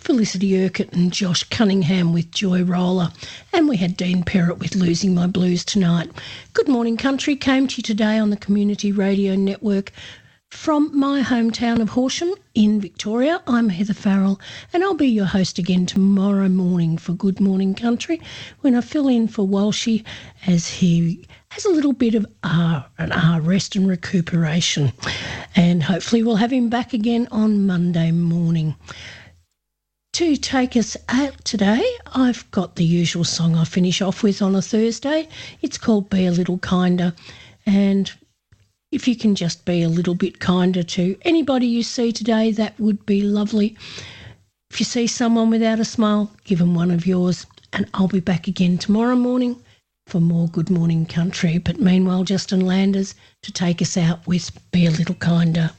Felicity Urquhart and Josh Cunningham with Joy Roller, and we had Dean Perrott with Losing My Blues Tonight. Good Morning Country came to you today on the Community Radio Network from my hometown of Horsham in Victoria. I'm Heather Farrell, and I'll be your host again tomorrow morning for Good Morning Country when I fill in for Walshy as he has a little bit of rest and recuperation. And hopefully we'll have him back again on Monday morning. To take us out today, I've got the usual song I finish off with on a Thursday. It's called Be a Little Kinder, and if you can just be a little bit kinder to anybody you see today, that would be lovely. If you see someone without a smile, give them one of yours, and I'll be back again tomorrow morning for more Good Morning Country. But meanwhile, Justin Landers to take us out with Be a Little Kinder.